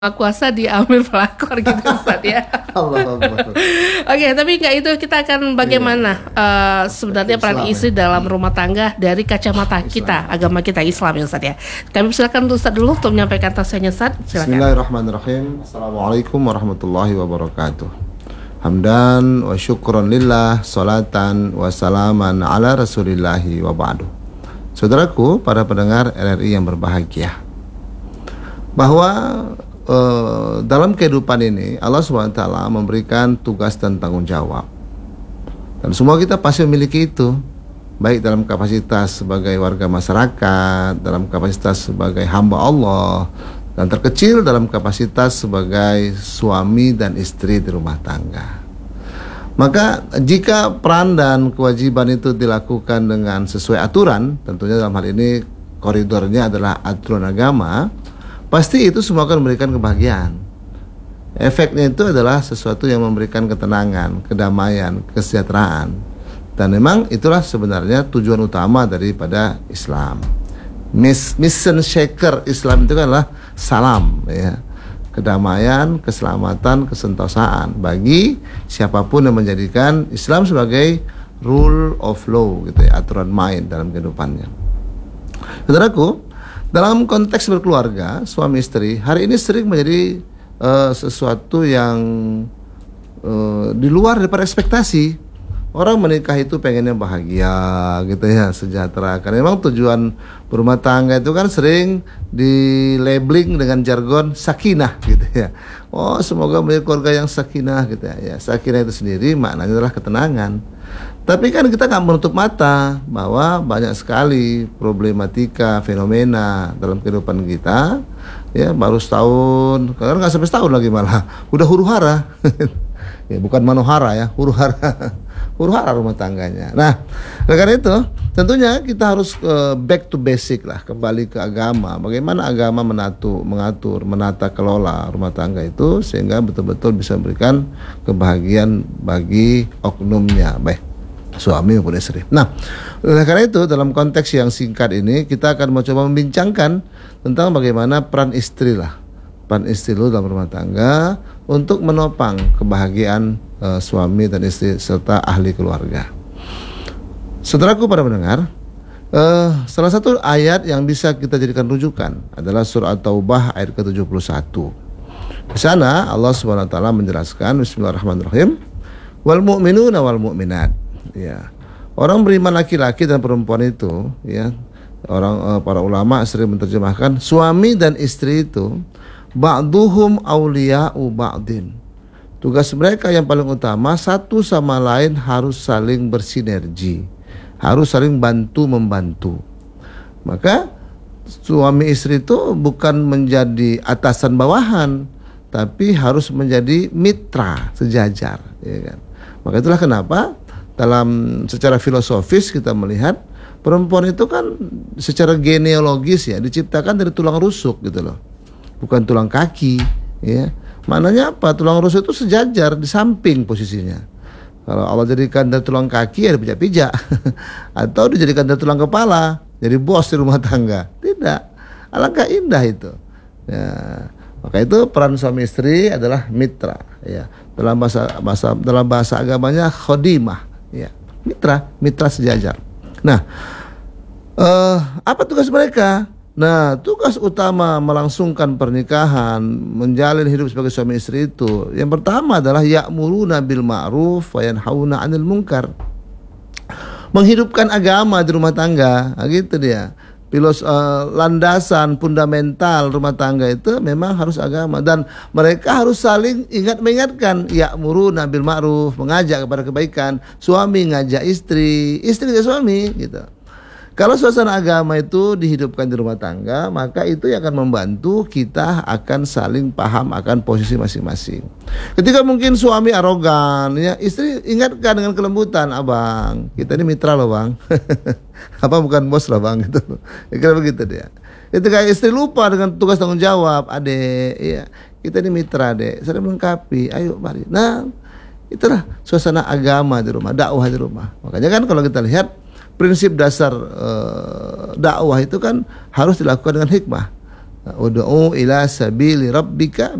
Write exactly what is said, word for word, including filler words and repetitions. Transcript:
kuasa diambil pelakor gitu Ustaz ya. Allah Allah. Oke, tapi nggak itu, kita akan bagaimana uh, sebenarnya peran istri dalam rumah tangga dari kacamata kita, agama kita Islam ya Ustaz ya. Kami silakan Ustaz dulu untuk menyampaikan tausiahnya Ustaz. Silakan. Bismillahirrahmanirrahim. Assalamualaikum warahmatullahi wabarakatuh. Hamdan wa syukran lillah, salatan wa salaman ala rasulillahi wa ba'du. Saudaraku, para pendengar R R I yang berbahagia, bahwa Uh, dalam kehidupan ini Allah subhanahu wa taala memberikan tugas dan tanggung jawab, dan semua kita pasti memiliki itu, baik dalam kapasitas sebagai warga masyarakat, dalam kapasitas sebagai hamba Allah, dan terkecil dalam kapasitas sebagai suami dan istri di rumah tangga. Maka jika peran dan kewajiban itu dilakukan dengan sesuai aturan, tentunya dalam hal ini koridornya adalah aturan agama, pasti itu semua akan memberikan kebahagiaan. Efeknya itu adalah sesuatu yang memberikan ketenangan, kedamaian, kesejahteraan. Dan memang itulah sebenarnya tujuan utama daripada Islam. Mission shaker Islam itu kan adalah salam, ya. Kedamaian, keselamatan, kesentosaan bagi siapapun yang menjadikan Islam sebagai rule of law, gitu ya, aturan main dalam kehidupannya. Saudaraku, dalam konteks berkeluarga, suami istri hari ini sering menjadi uh, sesuatu yang uh, di luar daripada ekspektasi. Orang menikah itu pengennya bahagia, gitu ya, sejahtera. Karena memang tujuan berumah tangga itu kan sering di labeling dengan jargon sakinah, gitu ya. Oh, semoga menjadi keluarga yang sakinah, gitu ya. Ya, sakinah itu sendiri maknanya adalah ketenangan. Tapi kan kita nggak menutup mata bahwa banyak sekali problematika, fenomena dalam kehidupan kita, ya, baru setahun, karena nggak sampai setahun lagi malah udah huru hara. Ya, bukan manohara ya, huru hara, huru hara rumah tangganya. Nah, karena itu tentunya kita harus uh, back to basic lah, kembali ke agama. Bagaimana agama menatu, mengatur, menata kelola rumah tangga itu sehingga betul-betul bisa memberikan kebahagiaan bagi oknumnya, baik suami maupun istri. Nah, oleh karena itu dalam konteks yang singkat ini kita akan mencoba membincangkan tentang bagaimana peran istri lah, peran istri lu dalam rumah tangga untuk menopang kebahagiaan uh, suami dan istri serta ahli keluarga. Saudaraku para pendengar, uh, salah satu ayat yang bisa kita jadikan rujukan adalah surah At-Taubah ayat ke tujuh puluh satu. Di sana Allah Subhanahu wa taala menjelaskan, bismillahirrahmanirrahim, wal mu'minuna wal mu'minat. Ya, orang beriman laki-laki dan perempuan itu, ya, orang uh, para ulama sering menerjemahkan suami dan istri itu ba'duhum awliya'u ba'din. Tugas mereka yang paling utama satu sama lain harus saling bersinergi, harus saling bantu membantu. Maka suami istri itu bukan menjadi atasan bawahan, tapi harus menjadi mitra sejajar, ya kan? Maka itulah kenapa dalam secara filosofis kita melihat perempuan itu kan secara genealogis ya diciptakan dari tulang rusuk, gitu loh, bukan tulang kaki, ya. Maknanya apa? Tulang rusuk itu sejajar di samping posisinya. Kalau Allah jadikan dari tulang kaki ya dipijak-pijak atau dijadikan dari tulang kepala jadi bos di rumah tangga. Tidak, alangkah indah itu, ya. Maka itu peran suami istri adalah mitra, ya. Dalam bahasa, bahasa dalam bahasa agamanya khodimah, ya, mitra, mitra sejajar. Nah, uh, apa tugas mereka? Nah, tugas utama melangsungkan pernikahan, menjalin hidup sebagai suami istri itu, yang pertama adalah ya'muruna bil ma'ruf wa yanhauna 'anil munkar. Menghidupkan agama di rumah tangga, nah, gitu dia. Pilos, uh, landasan fundamental rumah tangga itu memang harus agama, dan mereka harus saling ingat mengingatkan, ya'muruna bil ma'ruf, mengajak kepada kebaikan, suami ngajak istri, istri ngajak suami, gitu. Kalau suasana agama itu dihidupkan di rumah tangga, maka itu yang akan membantu kita akan saling paham akan posisi masing-masing. Ketika mungkin suami arogan, ya, istri ingatkan dengan kelembutan, abang, kita ini mitra loh bang, apa bukan bos loh bang, gitu. Kira begitu dia. Ketika istri lupa dengan tugas tanggung jawab, adek, ya, kita ini mitra dek, saling melengkapi, ayo mari. Nah, itulah suasana agama di rumah, dakwah di rumah. Makanya kan kalau kita lihat prinsip dasar uh, dakwah itu kan harus dilakukan dengan hikmah. Ud'u ila sabili rabbika